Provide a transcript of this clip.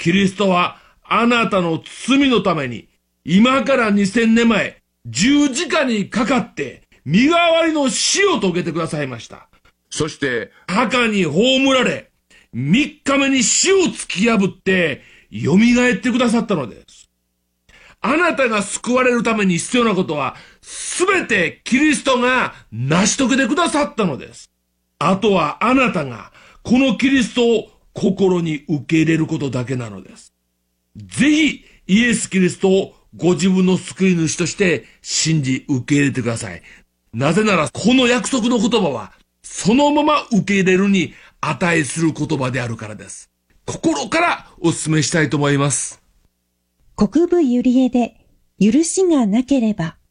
キリストはあなたの罪のために今から2000年前十字架にかかって身代わりの死を遂げてくださいました。そして墓に葬られ3日目に死を突き破って蘇ってくださったのです。あなたが救われるために必要なことはすべてキリストが成し遂げてくださったのです。あとはあなたがこのキリストを心に受け入れることだけなのです。ぜひイエス・キリストをご自分の救い主として信じ受け入れてください。なぜならこの約束の言葉はそのまま受け入れるに値する言葉であるからです。心からお勧めしたいと思います。 国分ゆりえで許しがなければ。